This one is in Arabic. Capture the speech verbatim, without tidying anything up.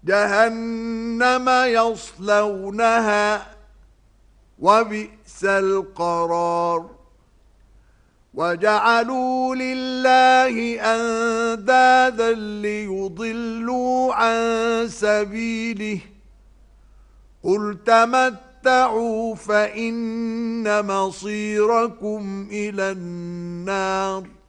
جهنم يصلونها وبئس القرار وجعلوا لله أندادا ليضلوا عن سبيله قل تمتعوا فإن مصيركم إلى النار